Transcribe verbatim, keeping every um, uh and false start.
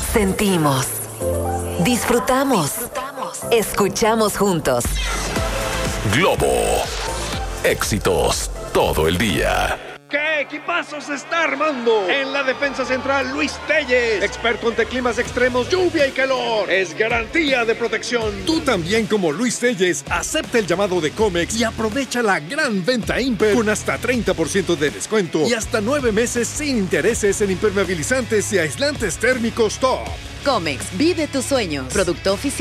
Sentimos, disfrutamos, escuchamos juntos. Globo, éxitos todo el día. ¿Qué equipazo se está armando? En la defensa central, Luis Telles, experto ante climas extremos, lluvia y calor. Es garantía de protección. Tú también, como Luis Telles, acepta el llamado de Comex y aprovecha la gran venta Imper con hasta treinta por ciento de descuento y hasta nueve meses sin intereses en impermeabilizantes y aislantes térmicos top. Comex, vive tus sueños. Producto oficial.